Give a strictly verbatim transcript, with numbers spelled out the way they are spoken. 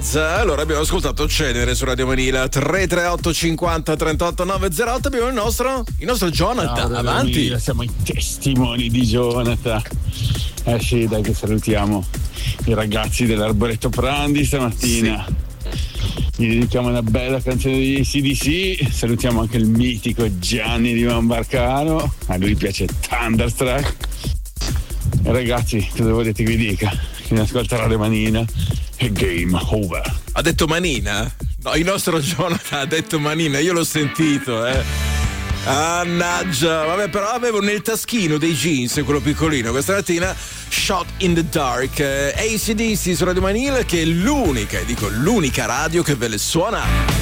Gazza. Allora abbiamo ascoltato Cenere su Radio Manila. Tre tre otto cinquanta trentotto novecento. Abbiamo il nostro il nostro Jonathan. Ciao, avanti Manila, siamo i testimoni di Jonathan. Eh sì, dai, che salutiamo i ragazzi dell'Arboreto Prandi stamattina. Sì. Gli dedichiamo una bella canzone di A C D C. Salutiamo anche il mitico Gianni di Mambarcaro, a lui piace Thunderstruck. E ragazzi, cosa volete che vi dica? Chi ne ascolta Radio Manina è game over. Ha detto Manina? No, il nostro Jonathan ha detto Manina, io l'ho sentito, eh. Annaggia, vabbè, però avevo nel taschino dei jeans, quello piccolino, questa mattina. Shot in the Dark, eh, A C D C su Radio Manila, che è l'unica, dico l'unica radio che ve le suona.